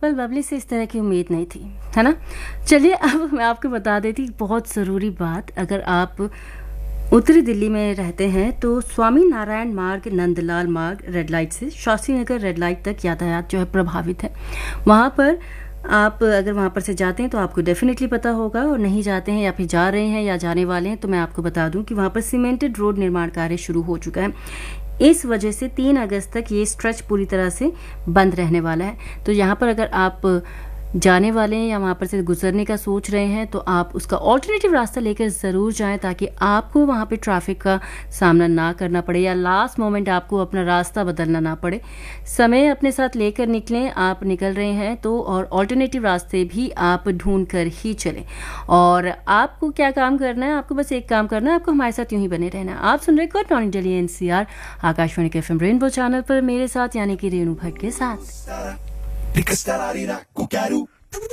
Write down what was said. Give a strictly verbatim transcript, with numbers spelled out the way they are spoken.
डिम्पल बबली से इस तरह की उम्मीद नहीं थी, है ना। चलिए अब मैं आपको बता देती बहुत ज़रूरी बात। अगर आप उत्तरी दिल्ली में रहते हैं तो स्वामी नारायण मार्ग, नंदलाल मार्ग रेड लाइट से शास्त्री नगर रेड लाइट तक यातायात जो है प्रभावित है। वहाँ पर आप अगर वहाँ पर से जाते हैं तो आपको डेफिनेटली पता होगा, और नहीं जाते हैं या फिर जा रहे हैं या जाने वाले हैं तो मैं आपको बता दूं कि वहाँ पर सीमेंटेड रोड निर्माण कार्य शुरू हो चुका है। इस वजह से तीन अगस्त तक ये स्ट्रेच पूरी तरह से बंद रहने वाला है। तो यहाँ पर अगर आप जाने वाले हैं या वहाँ पर से गुजरने का सोच रहे हैं तो आप उसका ऑल्टरनेटिव रास्ता लेकर ज़रूर जाएं, ताकि आपको वहाँ पे ट्रैफिक का सामना ना करना पड़े या लास्ट मोमेंट आपको अपना रास्ता बदलना ना पड़े। समय अपने साथ लेकर निकलें। आप निकल रहे हैं तो और ऑल्टरनेटिव रास्ते भी आप ढूंढ कर ही चलें। और आपको क्या काम करना है, आपको बस एक काम करना है, आपको हमारे साथ यूं ही बने रहना है। आप सुन रहे good morning Delhi NCR Akashvani के एफएम रेनबो चैनल पर मेरे साथ यानी कि रेणु भट्ट के साथ।